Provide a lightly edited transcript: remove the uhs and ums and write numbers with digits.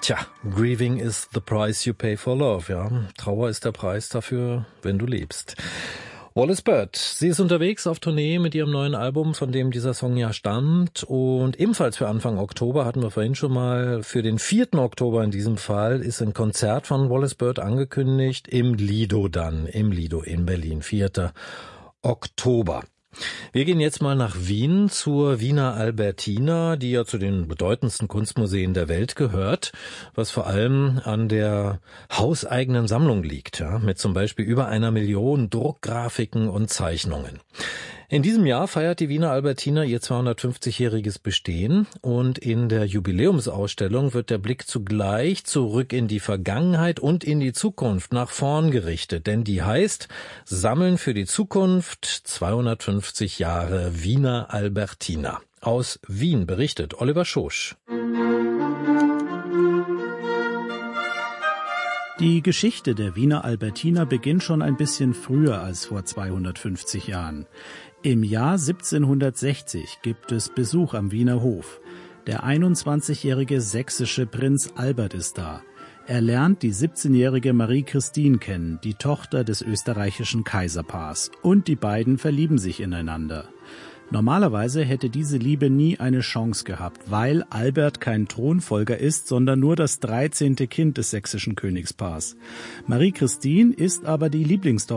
Tja, grieving is the price you pay for love, ja. Trauer ist der Preis dafür, wenn du lebst. Wallis Bird, sie ist unterwegs auf Tournee mit ihrem neuen Album, von dem dieser Song ja stammt. Und ebenfalls für Anfang Oktober, hatten wir vorhin schon mal, für den 4. Oktober in diesem Fall, ist ein Konzert von Wallis Bird angekündigt, im Lido in Berlin, 4. Oktober. Wir gehen jetzt mal nach Wien zur Wiener Albertina, die ja zu den bedeutendsten Kunstmuseen der Welt gehört, was vor allem an der hauseigenen Sammlung liegt, ja, mit zum Beispiel über 1 Million Druckgrafiken und Zeichnungen. In diesem Jahr feiert die Wiener Albertina ihr 250-jähriges Bestehen und in der Jubiläumsausstellung wird der Blick zugleich zurück in die Vergangenheit und in die Zukunft nach vorn gerichtet, denn die heißt Sammeln für die Zukunft 250 Jahre Wiener Albertina. Aus Wien berichtet Oliver Schosch. Die Geschichte der Wiener Albertina beginnt schon ein bisschen früher als vor 250 Jahren. Im Jahr 1760 gibt es Besuch am Wiener Hof. Der 21-jährige sächsische Prinz Albert ist da. Er lernt die 17-jährige Marie Christine kennen, die Tochter des österreichischen Kaiserpaars. Und die beiden verlieben sich ineinander. Normalerweise hätte diese Liebe nie eine Chance gehabt, weil Albert kein Thronfolger ist, sondern nur das 13. Kind des sächsischen Königspaars. Marie Christine ist aber die Lieblingstochter